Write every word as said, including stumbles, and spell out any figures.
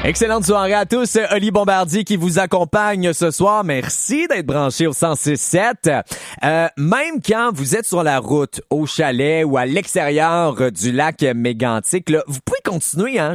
Excellente soirée à tous. Oli Bombardier qui vous accompagne ce soir. Merci d'être branché au cent six sept. Euh, même quand vous êtes sur la route, au chalet ou à l'extérieur du lac Mégantic, là, vous pouvez continuer, hein,